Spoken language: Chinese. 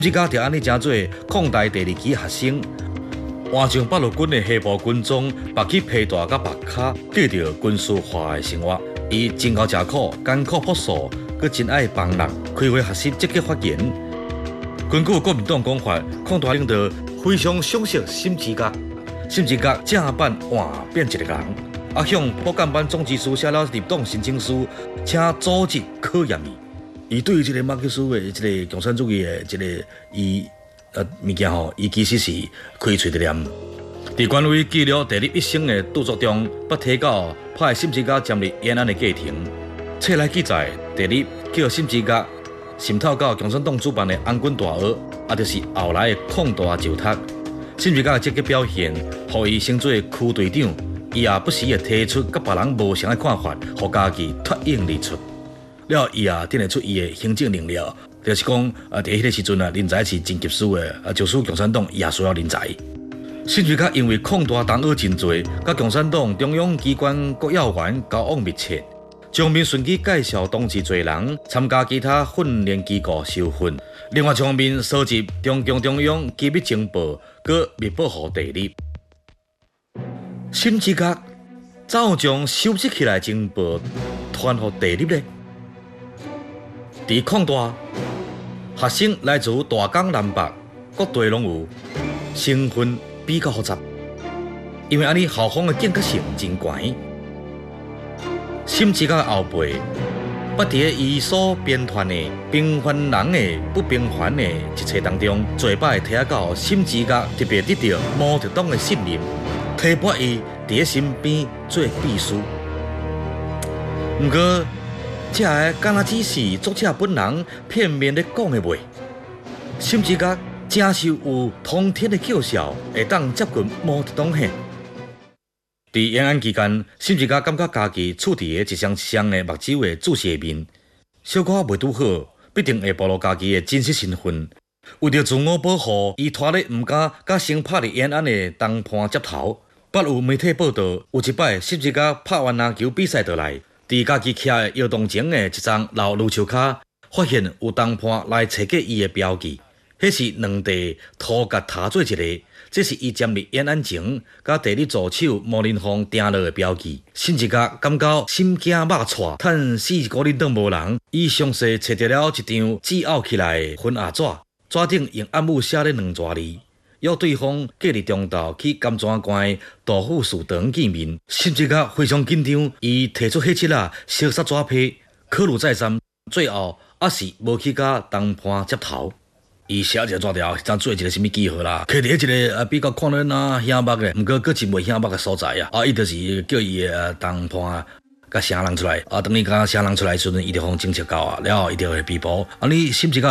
即家就安尼真做抗大第二期学生，换上八路军的西部军装，拔起皮带甲白卡，过着军事化的生活。伊真够吃苦，艰苦朴素，佮真爱帮人，开会学习积极发言。根据国民党讲法，抗大领导非常赏识沈志刚，沈志刚正版换变一个人，向补干班总技师写了入党申请书，请组织考验伊。伊对于这个马克思的这个共产主义的这个物件吼，伊其实是开喙的念。在官微记录第一生的著作中，捌提到派沈志刚参与延安的过程。册内记载，第一叫沈志刚渗透到共产党主办的安军大学，就是后来的抗大就读。沈志刚的积极表现，予伊升做区队长。伊也不时会提出甲别人无相的看法，互家己脱颖而出。了，伊也定得出伊的行政能力，就是讲，伫迄个时阵人才是真急需的，就使共产党也需要人才。沈志刚因为抗大同学真多，甲共产党中央机关各要员交往密切，将面顺机介绍当时侪人参加其他训练机构受训，另外将面收集中共中央机密情报，佮密保护地理。沈志刚怎有将收集起来情报传予地理呢？伫抗大，学生来自大江南北各地拢有，成分比较复杂，因为安尼校方的警觉性真悬。沈志刚的后辈，捌伫伊所编撰的《平凡人的不平凡》的一册当中，侪摆提到沈志刚特别得到毛泽东的信任，提拔伊伫身边做秘书。不过，这个敢若只是作者本人片面咧讲的话。沈志刚真是有通天的巧巧，会当接近毛泽东嘿。伫延安期间，沈志刚感觉家己处伫的一双一双的目睭的注视面，小可袂拄好，必定会暴露家己的真实身份。为着自我保护，伊拖咧毋敢甲新拍伫延安的东畔接头。捌有媒体报道，有一摆沈志刚拍完篮球比赛倒来。伫家己徛的摇动前的一张老路球卡，发现有东畔来找过伊的标记，迄是两地涂甲踏做一个，这是伊占入延安前，甲地理助手毛林峰定落的标记。沈志刚感觉心惊肉颤，趁4个人当无人，伊详细找到了一张纸凹起来的粉压纸，纸顶用暗木写了2字字。约对方隔日中昼去甘泉关杜甫祠堂见面，沈志刚非常紧张，伊提出迄次小杀纸批，考虑再三，最后还是无去甲东畔接头。伊写一个纸条，怎做一个什么记号啦？摕伫一个比较看得显目的，毋过佫真袂显目的所在啊！伊就是叫伊的东畔甲声人出来，等伊甲声人出来时阵，伊就方侦测到啊，了后伊就会被捕。你沈志刚